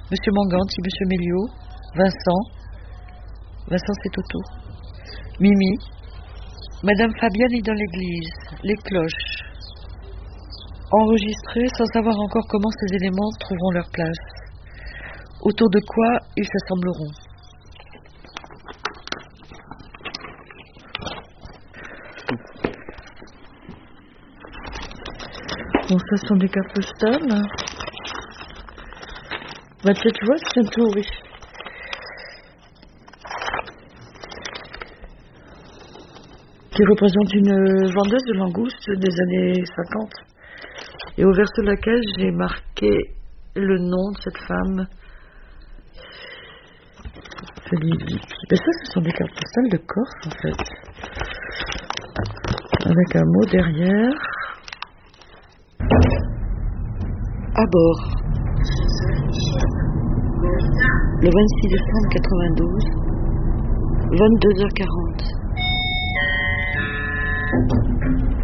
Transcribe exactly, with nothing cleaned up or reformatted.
Monsieur Manganti, Monsieur Méliot, Vincent, Vincent c'est Toto, Mimi, Madame Fabienne est dans l'église, les cloches. Enregistrés sans savoir encore comment ces éléments trouveront leur place. Autour de quoi ils s'assembleront. Bon, ça sont des cartes postales. Bah, tu vois, c'est bientôt, oui. Qui représente une vendeuse de langoustes des années cinquante. Et au verso de laquelle j'ai marqué le nom de cette femme. Mais ça, ce sont des cartes postales de Corse, en fait. Avec un mot derrière. À bord. Le vingt-six décembre quatre-vingt-douze, vingt-deux heures quarante.